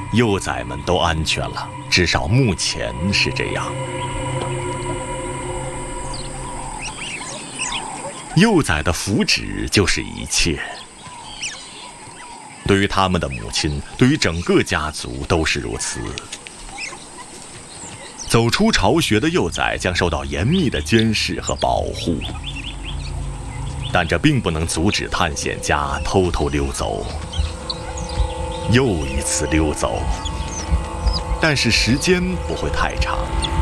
幼崽们都安全了，至少目前是这样。幼崽的福祉就是一切，对于他们的母亲，对于整个家族都是如此。走出巢穴的幼崽将受到严密的监视和保护，但这并不能阻止探险家偷偷溜走，又一次溜走，但是时间不会太长。